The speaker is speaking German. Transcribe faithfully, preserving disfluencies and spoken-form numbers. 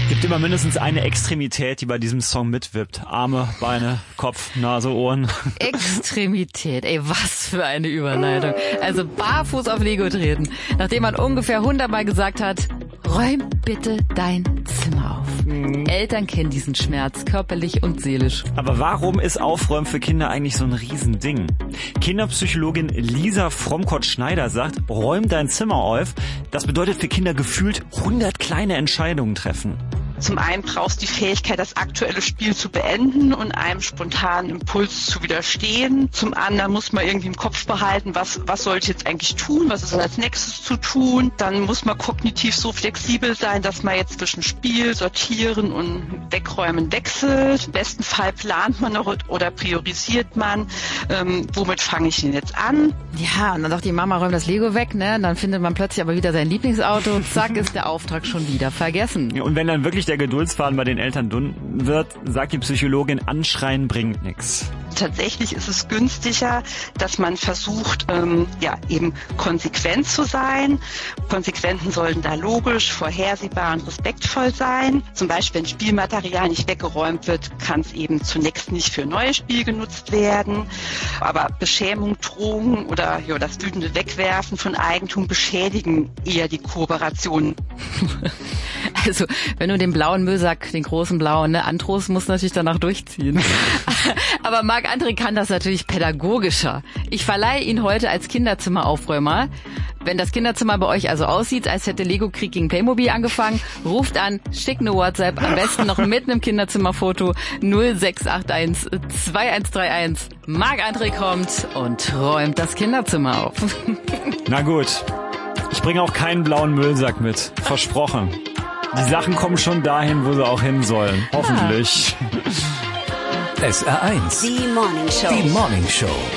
Gibt immer mindestens eine Extremität, die bei diesem Song mitwippt. Arme, Beine, Kopf, Nase, Ohren. Extremität, ey, was für eine Überleitung. Also barfuß auf Lego treten, nachdem man ungefähr hundertmal gesagt hat, räum bitte dein Zimmer auf. Mhm. Eltern kennen diesen Schmerz, körperlich und seelisch. Aber warum ist Aufräumen für Kinder eigentlich so ein Riesending? Kinderpsychologin Lisa Fromkott-Schneider sagt, räum dein Zimmer auf. Das bedeutet für Kinder gefühlt hundert kleine Entscheidungen treffen. Zum einen brauchst du die Fähigkeit, das aktuelle Spiel zu beenden und einem spontanen Impuls zu widerstehen. Zum anderen muss man irgendwie im Kopf behalten, was, was soll ich jetzt eigentlich tun, was ist als nächstes zu tun. Dann muss man kognitiv so flexibel sein, dass man jetzt zwischen Spiel, Sortieren und Wegräumen wechselt. Im besten Fall plant man noch oder priorisiert man, ähm, womit fange ich denn jetzt an. Ja, und dann sagt die Mama, räum das Lego weg, ne? Und dann findet man plötzlich aber wieder sein Lieblingsauto und zack ist der Auftrag schon wieder vergessen. Ja, und wenn dann wirklich der Geduldsfaden bei den Eltern dünn wird, sagt die Psychologin, anschreien bringt nichts. Tatsächlich ist es günstiger, dass man versucht, ähm, ja eben konsequent zu sein. Konsequenzen sollten da logisch, vorhersehbar und respektvoll sein. Zum Beispiel, wenn Spielmaterial nicht weggeräumt wird, kann es eben zunächst nicht für neues Spiel genutzt werden. Aber Beschämung, Drohung oder ja, das wütende Wegwerfen von Eigentum beschädigen eher die Kooperation. Also, wenn du den blauen Müllsack, den großen blauen, ne, androhst, musst du natürlich danach durchziehen. Aber Marc-André kann das natürlich pädagogischer. Ich verleihe ihn heute als Kinderzimmeraufräumer. Wenn das Kinderzimmer bei euch also aussieht, als hätte Lego-Krieg gegen Playmobil angefangen, ruft an, schickt eine WhatsApp, am besten noch mit einem Kinderzimmerfoto null sechs acht eins zwei eins drei eins. Marc-André kommt und räumt das Kinderzimmer auf. Na gut, ich bringe auch keinen blauen Müllsack mit. Versprochen. Die Sachen kommen schon dahin, wo sie auch hin sollen. Hoffentlich. S R eins. Die Morning Show. Die Morning Show.